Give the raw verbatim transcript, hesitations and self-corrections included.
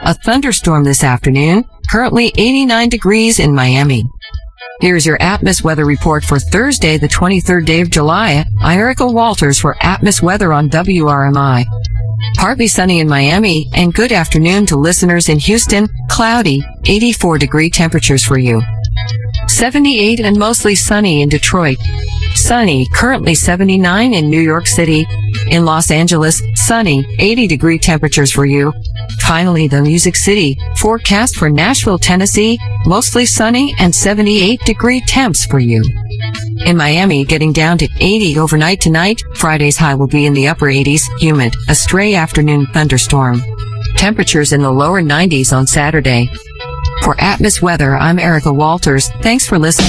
A thunderstorm this afternoon. Currently eighty-nine degrees in Miami. Here's your Atmos weather report for Thursday, the twenty-third day of July. I'm Erica Walters for Atmos Weather on W R M I. Partly sunny in Miami, and good afternoon to listeners in Houston. Cloudy, eighty-four degree temperatures for you. seventy-eight and mostly sunny in Detroit. Sunny, currently seventy-nine in New York City. In Los Angeles, sunny, eighty degree temperatures for you. Finally, the Music City, forecast for Nashville, Tennessee, mostly sunny and seventy-eight degree temps for you. In Miami, getting down to eighty overnight tonight. Friday's high will be in the upper eighties, humid, a stray afternoon thunderstorm. Temperatures in the lower nineties on Saturday. For Atmos Weather, I'm Erica Walters. Thanks for listening.